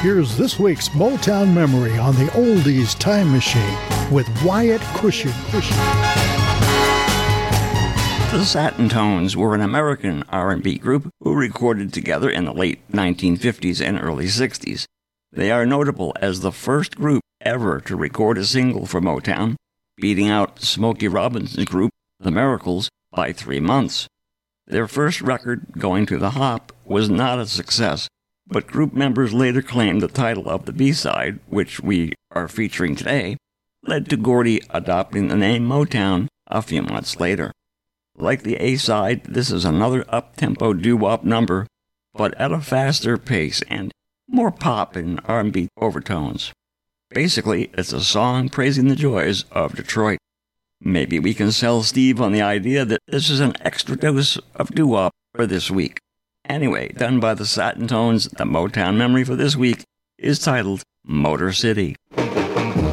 Here's this week's Motown Memory on the Oldies Time Machine with Wyatt Cushing. The Satin Tones were an American R&B group who recorded together in the late 1950s and early 60s. They are notable as the first group ever to record a single for Motown, beating out Smokey Robinson's group, The Miracles, by 3 months. Their first record, Going to the Hop, was not a success, but group members later claimed the title of the B-side, which we are featuring today, led to Gordy adopting the name Motown a few months later. Like the A-side, this is another up-tempo doo-wop number, but at a faster pace and more pop and R&B overtones. Basically, it's a song praising the joys of Detroit. Maybe we can sell Steve on the idea that this is an extra dose of doo-wop for this week. Anyway, done by the Satin Tones, the Motown memory for this week is titled Motor City.